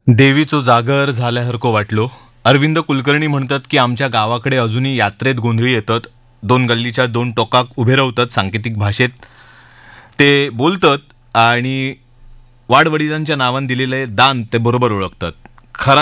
देवीचो जागर झाल्यासारखं वाटलो. अरविंद कुलकर्णी म्हणतात की आमच्या गावाकडे अजूनही यात्रेत गोंधळी येतात. दोन गल्लीच्या दोन टोकाक उभे राहतात. सांकेतिक भाषेत ते बोलतात आणि वाडवडिलांच्या नावान दिलेले दान ते बरोबर ओळखतात.